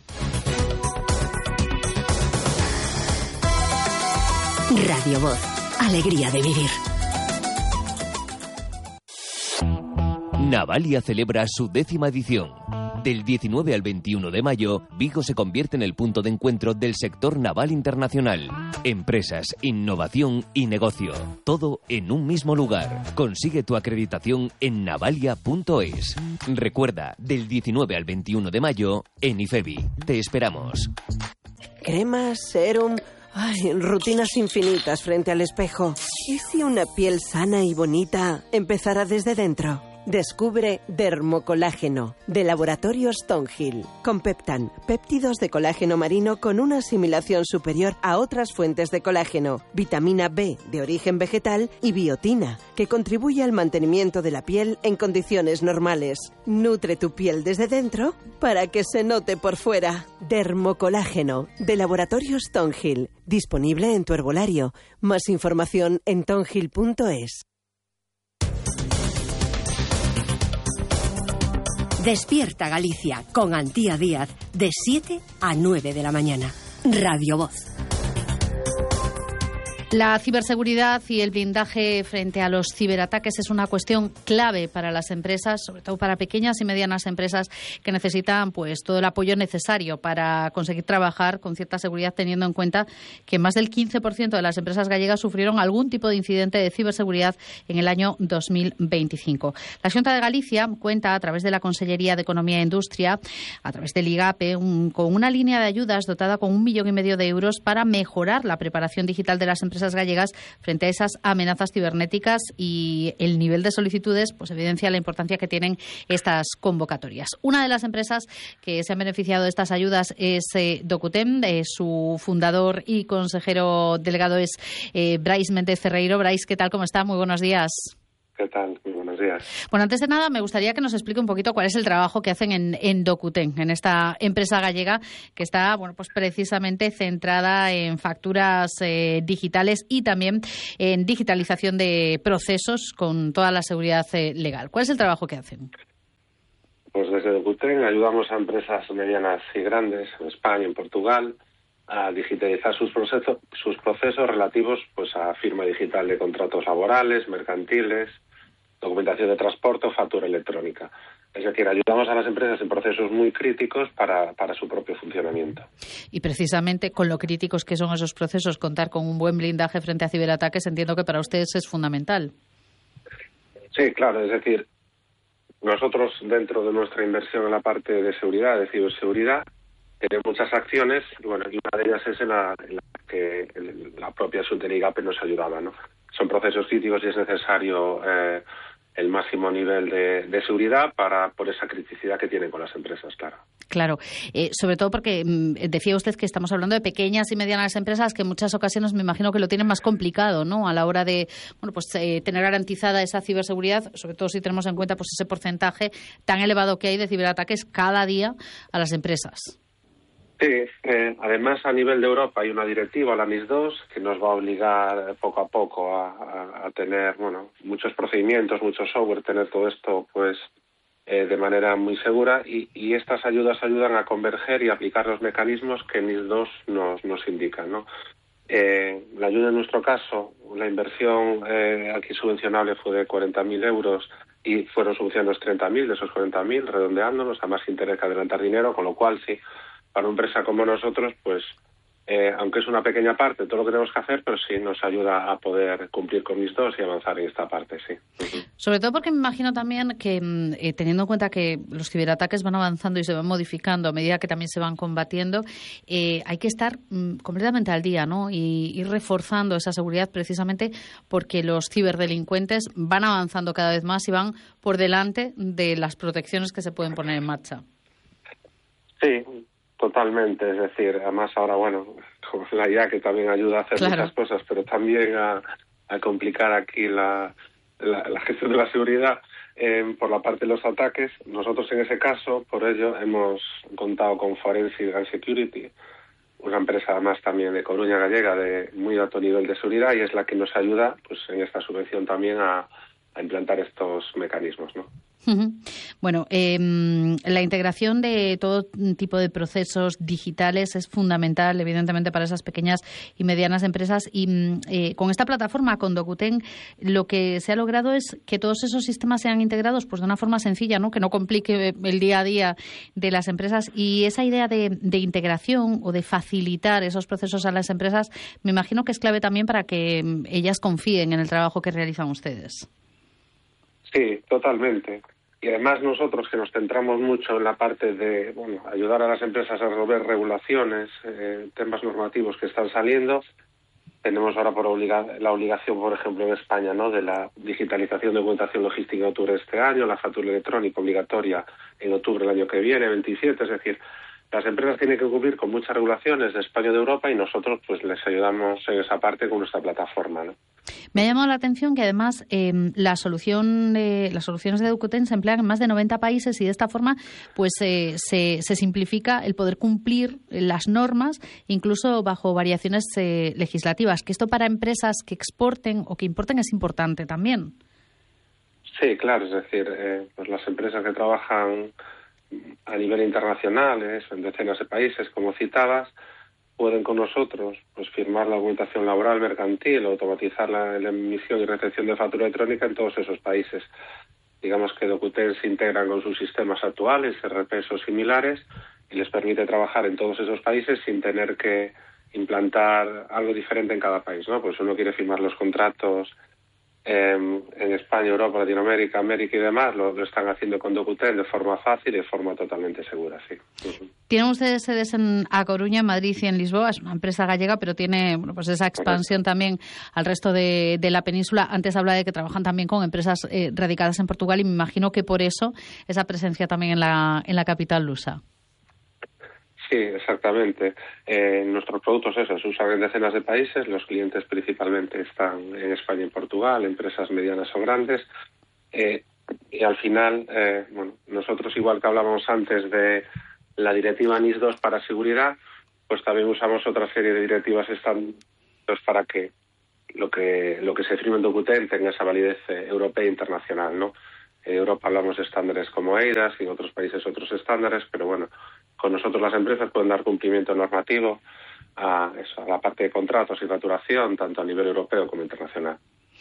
Radio Voz. Alegría de vivir. Navalia celebra su 10ª edición. Del 19 al 21 de mayo, Vigo se convierte en el punto de encuentro del sector naval internacional. Empresas, innovación y negocio. Todo en un mismo lugar. Consigue tu acreditación en navalia.es. Recuerda, del 19 al 21 de mayo, en IFEBI. Te esperamos. Cremas, serum... rutinas infinitas frente al espejo. ¿Y si una piel sana y bonita empezara desde dentro? Descubre Dermocolágeno, de Laboratorios Thornhill. Con Peptan, péptidos de colágeno marino con una asimilación superior a otras fuentes de colágeno, vitamina B de origen vegetal y biotina, que contribuye al mantenimiento de la piel en condiciones normales. Nutre tu piel desde dentro para que se note por fuera. Dermocolágeno, de Laboratorios Thornhill. Disponible en tu herbolario. Más información en thornhill.es. Despierta Galicia con Antía Díaz de 7 a 9 de la mañana. Radio Voz. La ciberseguridad y el blindaje frente a los ciberataques es una cuestión clave para las empresas, sobre todo para pequeñas y medianas empresas que necesitan pues todo el apoyo necesario para conseguir trabajar con cierta seguridad, teniendo en cuenta que más del 15% de las empresas gallegas sufrieron algún tipo de incidente de ciberseguridad en el año 2025. La Xunta de Galicia cuenta, a través de la Consellería de Economía e Industria, a través del IGAPE, con una línea de ayudas dotada con 1,5 millones de euros para mejorar la preparación digital de las empresas gallegas frente a esas amenazas cibernéticas, y el nivel de solicitudes pues evidencia la importancia que tienen estas convocatorias. Una de las empresas que se han beneficiado de estas ayudas es Docutem. Su fundador y consejero delegado es Brais Méndez Ferreiro. Brais, ¿qué tal? ¿Cómo está? Muy buenos días. ¿Qué tal? Muy buenos días. Bueno, antes de nada, me gustaría que nos explique un poquito cuál es el trabajo que hacen en Docutem, en esta empresa gallega que está, bueno, pues precisamente centrada en facturas digitales y también en digitalización de procesos con toda la seguridad legal. ¿Cuál es el trabajo que hacen? Pues desde Docutem ayudamos a empresas medianas y grandes en España y en Portugal a digitalizar sus procesos relativos pues a firma digital de contratos laborales, mercantiles, documentación de transporte o factura electrónica. Es decir, ayudamos a las empresas en procesos muy críticos para su propio funcionamiento. Y precisamente con lo críticos que son esos procesos, contar con un buen blindaje frente a ciberataques, entiendo que para ustedes es fundamental. Sí, claro, es decir, nosotros dentro de nuestra inversión en la parte de seguridad, de ciberseguridad, tenemos muchas acciones, y bueno, y una de ellas es en la que la propia Xunta de IGAPE nos ayudaba, ¿no? Son procesos críticos y es necesario el máximo nivel de seguridad por esa criticidad que tienen con las empresas, claro. Claro, sobre todo porque decía usted que estamos hablando de pequeñas y medianas empresas que en muchas ocasiones me imagino que lo tienen más complicado, ¿no? A la hora de, bueno, pues tener garantizada esa ciberseguridad, sobre todo si tenemos en cuenta pues ese porcentaje tan elevado que hay de ciberataques cada día a las empresas. Sí, además a nivel de Europa hay una directiva, la NIS2, que nos va a obligar poco a poco a tener, bueno, muchos procedimientos, mucho software, tener todo esto pues de manera muy segura, y estas ayudas ayudan a converger y aplicar los mecanismos que NIS2 nos indican, ¿no? La ayuda en nuestro caso, la inversión aquí subvencionable fue de 40.000 euros y fueron subvencionados 30.000 de esos 40.000, redondeándonos, a más interés que adelantar dinero, con lo cual sí, para una empresa como nosotros, pues, aunque es una pequeña parte, todo lo que tenemos que hacer, pero sí nos ayuda a poder cumplir con NIS2 y avanzar en esta parte, sí. Sobre todo porque me imagino también que, teniendo en cuenta que los ciberataques van avanzando y se van modificando a medida que también se van combatiendo, hay que estar completamente al día, ¿no? Y ir reforzando esa seguridad precisamente porque los ciberdelincuentes van avanzando cada vez más y van por delante de las protecciones que se pueden poner en marcha. Sí, totalmente, es decir, además ahora, bueno, como la IA que también ayuda a hacer muchas cosas, pero también a complicar aquí la gestión de la seguridad por la parte de los ataques. Nosotros en ese caso, por ello, hemos contado con Forensic and Security, una empresa además también de Coruña gallega de muy alto nivel de seguridad, y es la que nos ayuda pues en esta subvención también a implantar estos mecanismos, ¿no? Bueno, la integración de todo tipo de procesos digitales es fundamental, evidentemente, para esas pequeñas y medianas empresas. Y con esta plataforma, con Docutem, lo que se ha logrado es que todos esos sistemas sean integrados pues de una forma sencilla, ¿no? Que no complique el día a día de las empresas. Y esa idea de integración o de facilitar esos procesos a las empresas, me imagino que es clave también para que ellas confíen en el trabajo que realizan ustedes. Sí, totalmente. Y además nosotros, que nos centramos mucho en la parte de ayudar a las empresas a resolver regulaciones, temas normativos que están saliendo, tenemos ahora la obligación, por ejemplo, en España, ¿no?, de la digitalización de documentación logística en octubre de este año, la factura electrónica obligatoria en octubre del año que viene, 27, es decir, las empresas tienen que cumplir con muchas regulaciones de España y de Europa y nosotros pues les ayudamos en esa parte con nuestra plataforma, ¿no? Me ha llamado la atención que además las soluciones de Docoten se emplean en más de 90 países y de esta forma pues se simplifica el poder cumplir las normas, incluso bajo variaciones legislativas, que esto para empresas que exporten o que importen es importante también. Sí, claro, es decir, pues las empresas que trabajan a nivel internacional, en decenas de países, como citabas, pueden con nosotros pues firmar la documentación laboral, mercantil, automatizar la emisión y recepción de factura electrónica en todos esos países. Digamos que Docoten se integran con sus sistemas actuales, RPs o similares, y les permite trabajar en todos esos países sin tener que implantar algo diferente en cada país, ¿no? Pues uno quiere firmar los contratos en España, Europa, Latinoamérica, América y demás, lo están haciendo con Docoten de forma fácil y de forma totalmente segura, sí. Tienen ustedes sedes en A Coruña, en Madrid y en Lisboa. Es una empresa gallega, pero tiene pues esa expansión también al resto de la península. Antes hablaba de que trabajan también con empresas radicadas en Portugal y me imagino que por eso esa presencia también en la capital lusa. Sí, exactamente. Nuestros productos se usan en decenas de países. Los clientes principalmente están en España y en Portugal, empresas medianas o grandes. Y al final, nosotros, igual que hablábamos antes de la directiva NIS 2 para seguridad, pues también usamos otra serie de directivas pues para que lo que se firme en Docoten tenga esa validez europea e internacional, ¿no? En Europa hablamos de estándares como EIDAS y en otros países otros estándares, pero bueno, con nosotros las empresas pueden dar cumplimiento normativo a la parte de contratos y facturación, tanto a nivel europeo como internacional.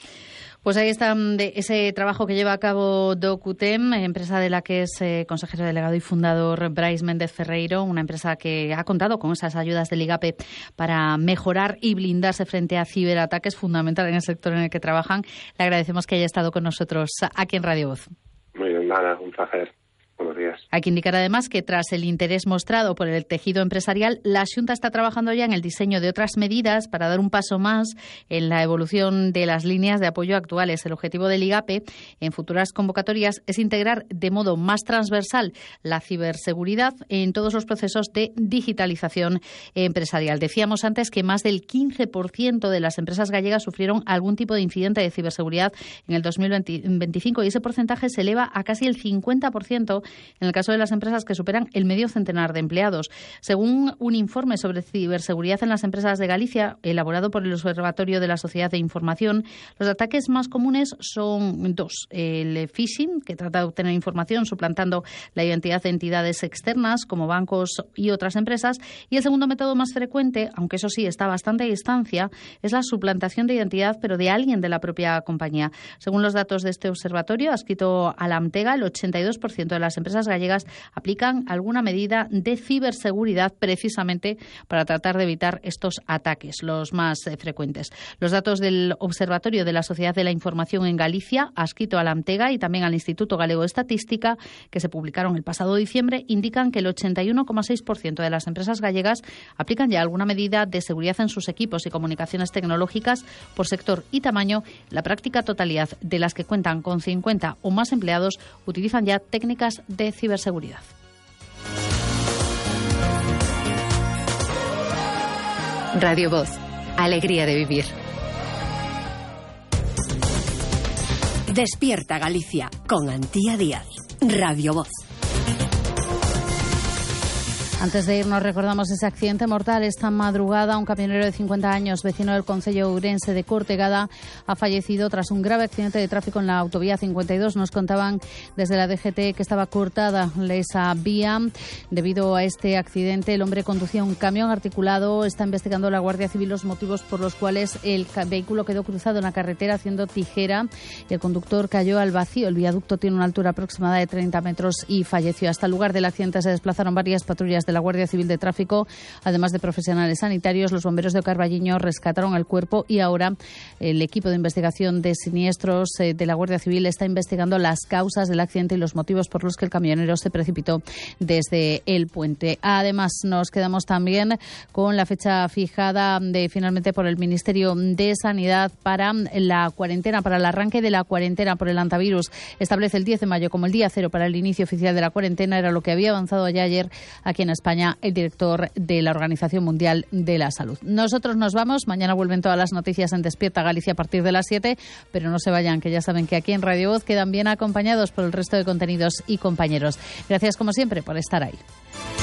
Pues ahí está ese trabajo que lleva a cabo Docoten, empresa de la que es consejero delegado y fundador Brais Méndez Ferreiro, una empresa que ha contado con esas ayudas del IGAPE para mejorar y blindarse frente a ciberataques, fundamental en el sector en el que trabajan. Le agradecemos que haya estado con nosotros aquí en Radio Voz. Muy bien, nada, un placer. Buenos días. Hay que indicar además que tras el interés mostrado por el tejido empresarial, la Xunta está trabajando ya en el diseño de otras medidas para dar un paso más en la evolución de las líneas de apoyo actuales. El objetivo del IGAPE en futuras convocatorias es integrar de modo más transversal la ciberseguridad en todos los procesos de digitalización empresarial. Decíamos antes que más del 15% de las empresas gallegas sufrieron algún tipo de incidente de ciberseguridad en el 2025 y ese porcentaje se eleva a casi el 50% en el caso de las empresas que superan el medio centenar de empleados. Según un informe sobre ciberseguridad en las empresas de Galicia, elaborado por el Observatorio de la Sociedad de Información, los ataques más comunes son dos. El phishing, que trata de obtener información suplantando la identidad de entidades externas como bancos y otras empresas. Y el segundo método más frecuente, aunque eso sí está a bastante distancia, es la suplantación de identidad, pero de alguien de la propia compañía. Según los datos de este observatorio, adscrito a la Amtega, el 82% de las empresas gallegas aplican alguna medida de ciberseguridad precisamente para tratar de evitar estos ataques, los más frecuentes. Los datos del Observatorio de la Sociedad de la Información en Galicia, adscrito a la Amtega y también al Instituto Galego de Estadística, que se publicaron el pasado diciembre, indican que el 81,6% de las empresas gallegas aplican ya alguna medida de seguridad en sus equipos y comunicaciones tecnológicas por sector y tamaño. La práctica totalidad de las que cuentan con 50 o más empleados utilizan ya técnicas de ciberseguridad. Radio Voz. Alegría de vivir. Despierta Galicia con Antía Díaz. Radio Voz. Antes de irnos recordamos ese accidente mortal esta madrugada. Un camionero de 50 años, vecino del concello ourense de Cortegada, ha fallecido tras un grave accidente de tráfico en la autovía 52. Nos contaban desde la DGT que estaba cortada esa vía. Debido a este accidente, el hombre conducía un camión articulado. Está investigando la Guardia Civil los motivos por los cuales el vehículo quedó cruzado en la carretera haciendo tijera. El conductor cayó al vacío. El viaducto tiene una altura aproximada de 30 metros y falleció. Hasta el lugar del accidente se desplazaron varias patrullas de la Guardia Civil de Tráfico, además de profesionales sanitarios. Los bomberos de Carballiño rescataron el cuerpo y ahora el equipo de investigación de siniestros de la Guardia Civil está investigando las causas del accidente y los motivos por los que el camionero se precipitó desde el puente. Además, nos quedamos también con la fecha fijada finalmente por el Ministerio de Sanidad para la cuarentena, para el arranque de la cuarentena por el hantavirus. Establece el 10 de mayo como el día cero para el inicio oficial de la cuarentena. Era lo que había avanzado ya ayer aquí en España el director de la Organización Mundial de la Salud. Nosotros nos vamos. Mañana vuelven todas las noticias en Despierta Galicia a partir de las 7, pero no se vayan, que ya saben que aquí en Radio Voz quedan bien acompañados por el resto de contenidos y compañeros. Gracias como siempre por estar ahí.